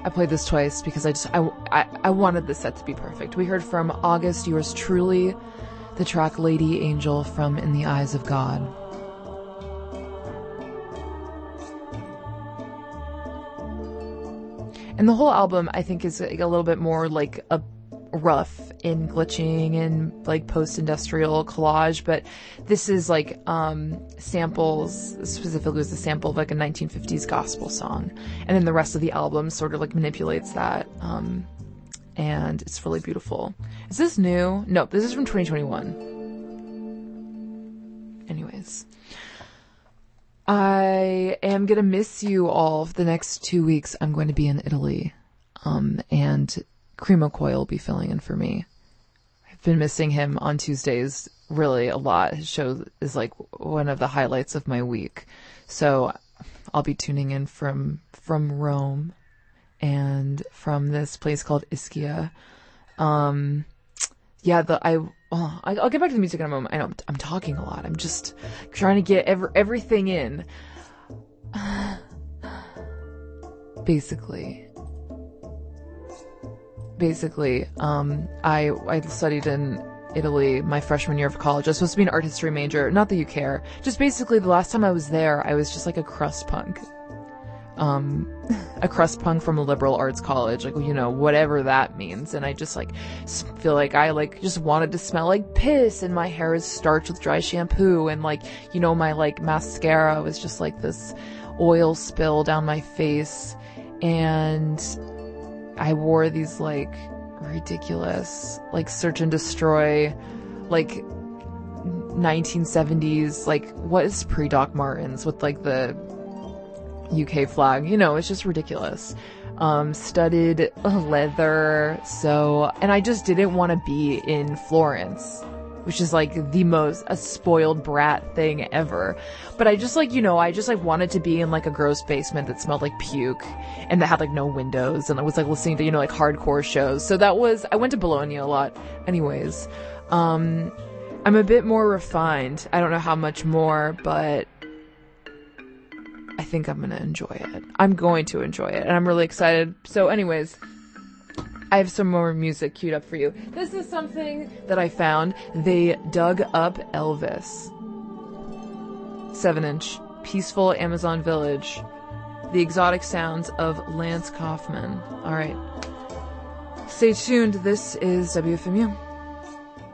I played this twice because I wanted the set to be perfect. We heard from August, yours truly, the track Lady Angel from In the Eyes of God. And the whole album, I think, is like a little bit more like a rough in glitching and like post-industrial collage, but this is like samples. Specifically was a sample of like a 1950s gospel song, and then the rest of the album sort of like manipulates that, and it's really beautiful. Is this new? No, this is from 2021. Anyways, I am gonna miss you all for the next 2 weeks. I'm going to be in Italy, and Cremo Coil will be filling in for me. I've been missing him on Tuesdays really a lot. His show is like one of the highlights of my week. So I'll be tuning in from Rome and from this place called Ischia. I'll get back to the music in a moment. I know I'm talking a lot. I'm just trying to get everything in. Basically, I studied in Italy my freshman year of college. I was supposed to be an art history major. Not that you care. Just basically the last time I was there, I was just like a crust punk. A crust punk from a liberal arts college, like, you know, whatever that means. And I just like feel like I like just wanted to smell like piss, and my hair is starched with dry shampoo, and like, you know, my like mascara was just like this oil spill down my face, and I wore these like ridiculous like search and destroy like 1970s like what is pre-Doc Martens with like the UK flag, you know, it's just ridiculous. Studded leather. So, and I just didn't want to be in Florence, which is like the most a spoiled brat thing ever. But I just like, you know, I just like wanted to be in like a gross basement that smelled like puke and that had like no windows, and I was like listening to, you know, like hardcore shows. So I went to Bologna a lot. Anyways, I'm a bit more refined. I don't know how much more, but I think I'm going to enjoy it. I'm going to enjoy it, and I'm really excited. So anyways, I have some more music queued up for you. This is something that I found. They dug up Elvis. 7-inch. Peaceful Amazon Village. The exotic sounds of Lance Kaufman. Alright. Stay tuned. This is WFMU.